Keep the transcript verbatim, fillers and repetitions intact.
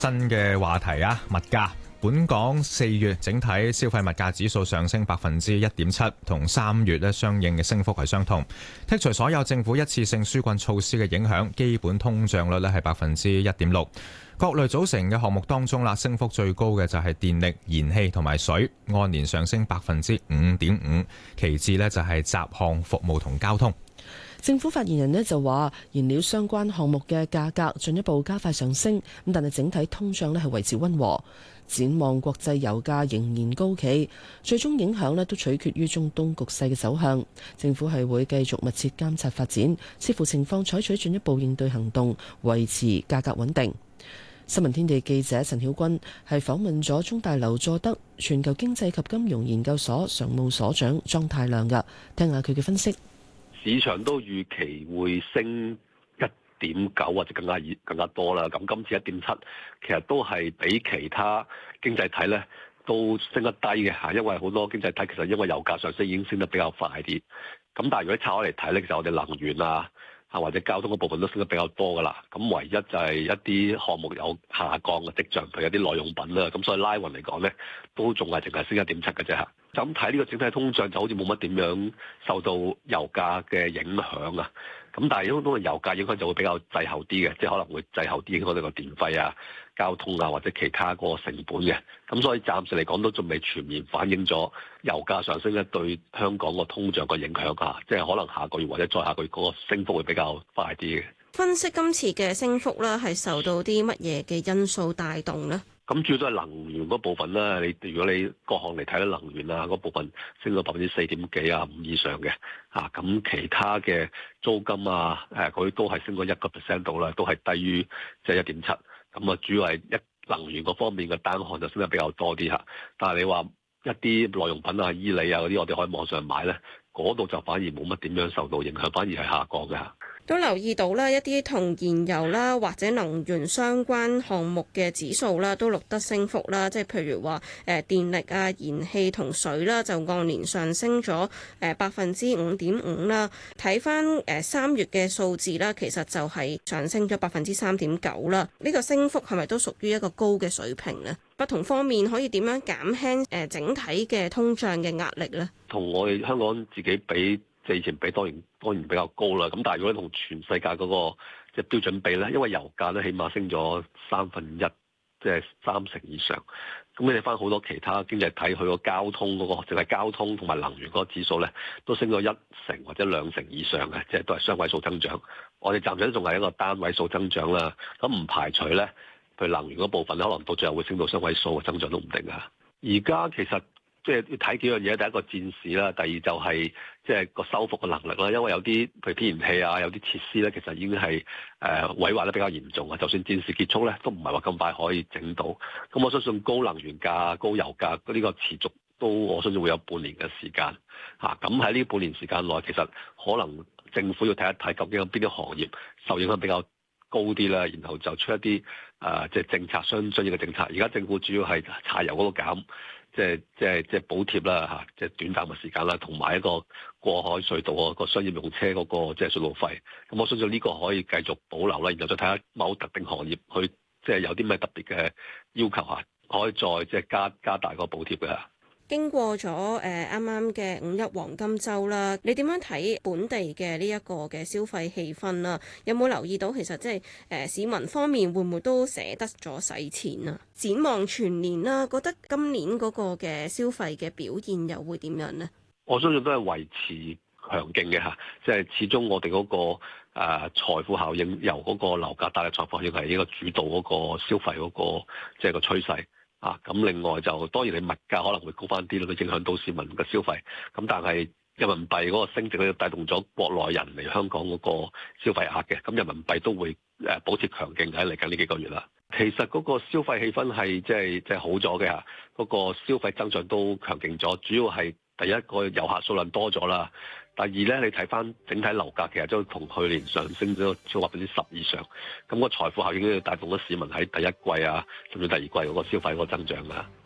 新嘅話題啊，物價。本港四月整體消費物價指數上升百分之一點七，同三月咧相應嘅升幅係相同。剔除所有政府一次性紓困措施嘅影響，基本通脹率咧係百分之一點六。各類組成嘅項目當中啦，升幅最高嘅就係電力、燃氣同埋水，按年上升百分之五點五。其次呢就係雜項服務同交通。 政府發言人呢就話，燃料相關項目嘅價格進一步加快上升，咁但係整體通脹呢係維持溫和。展望國際油價仍然高企，最終影響呢都取決於中東局勢嘅走向。政府係會繼續密切監察發展，視乎情況採取進一步應對行動，維持價格穩定。新聞天地記者陳曉君係訪問咗中大劉佐德全球經濟及金融研究所常務所長莊太量㗎，聽下佢嘅分析。 市場都預期會升一點九或者更加熱更加多啦。咁今次一點七其實都係比其他經濟體咧都升得低嘅嚇，因為好多經濟體其實因為油價上升已經升得比較快啲。咁但係如果拆開嚟睇咧，其實我哋能源啊啊或者交通嘅部分都升得比較多噶啦。咁唯一就係一啲項目有下降嘅跡象，譬如有啲耐用品啦。咁所以拉勻嚟講咧，都仲係淨係升一點七嘅啫嚇。就咁睇呢個整體通脹就好似冇乜點樣受到油價嘅影響啊，咁但係因為都係油價影響就會比較滯後啲嘅，即係可能會滯後啲影響到個電費啊、交通啊或者其他嗰個成本嘅，咁所以暫時嚟講都仲未全面反映咗油價上升咧對香港個通脹個影響啊，即係可能下個月或者再下個月嗰個升幅會比較快啲嘅。 分析今次嘅升幅咧係受到啲乜嘢嘅因素帶動呢？ 咁主要都係能源嗰部分啦。你如果你各項嚟睇咧，能源啊嗰部分升到百分之四點幾啊五以上嘅嚇，咁其他嘅租金啊誒嗰啲都係升過一個 percent 度啦，都係低於即係一點七。咁啊主要係一能源嗰方面嘅單項就升得比較多啲嚇。但係你話一啲耐用品啊、衣履啊嗰啲，我哋可以網上買咧，嗰度就反而冇乜點樣受到影響，反而係下降嘅嚇。 都留意到啦，一啲同燃油啦或者能源相關項目嘅指數啦，都錄得升幅啦。即係譬如話誒電力啊、燃氣同水啦，就按年上升咗誒百分之五點五啦。睇翻誒三月嘅數字啦，其實就係上升咗百分之三點九啦。呢個升幅係咪都屬於一個高嘅水平呢？不同方面可以點樣減輕誒整體嘅通脹嘅壓力呢？同我哋香港自己比。即係以前比當然當然比較高啦，咁但係如果你同全世界嗰個即係標準比咧，因為油價咧起碼升咗三分一，即係三成以上。咁你睇翻好多其他經濟體，佢個交通嗰個淨係交通同埋能源嗰個指數咧，都升咗一成或者兩成以上嘅，即係都係雙位數增長。我哋暫時都仲係一個單位數增長啦。咁唔排除咧，佢能源嗰部分咧，可能到最後會升到雙位數嘅增長都唔定㗎。而家其實即係要睇幾樣嘢，第一個戰事啦，第二就係即係個修復嘅能力啦。因為有啲譬如天然氣啊，有啲設施咧，其實已經係誒毀壞得比較嚴重啊。就算戰事結束咧，都唔係話咁快可以整到。咁我相信高能源價、高油價呢個持續都我相信會有半年嘅時間嚇。咁喺呢半年時間內，其實可能政府要睇一睇究竟有邊啲行業受影響比較高啲啦，然後就出一啲誒即係政策相相應嘅政策。而家政府主要係柴油嗰個減。即係即係即係補貼啦嚇，即係短暫嘅時間啦，同埋一個過海隧道個個商業用車嗰個即係隧道費。咁我相信呢個可以繼續保留啦，然後再睇下某特定行業去即係有啲咩特別嘅要求嚇，可以再即係加加大個補貼嘅。 經過咗誒啱啱嘅五一黃金週啦，你點樣睇本地嘅呢一個嘅消費氣氛啦？有冇留意到其實即係誒市民方面會唔會都捨得咗使錢啊？展望全年啦，覺得今年嗰個嘅消費嘅表現又會點樣呢？ 我相信都係維持強勁嘅嚇，即係始終我哋嗰個誒財富效應由嗰個樓價帶嚟財富效應係呢個主導嗰個消費嗰個即係個趨勢。啊，咁另外就當然你物價可能會高翻啲咯，佢影響到市民嘅消費。咁但係人民幣嗰個升值咧，帶動咗國內人嚟香港嗰個消費額嘅。咁人民幣都會誒保持強勁喺嚟緊呢幾個月啦。其實嗰個消費氣氛係即係即係好咗嘅嚇，嗰個消費增長都強勁咗，主要係第一個遊客數量多咗啦。第二咧，你睇翻整體樓價，其實都同去年上升咗超過百分之十以上。咁個財富效應都要帶動咗市民喺第一季啊，甚至第二季嗰個消費嗰個增長㗎。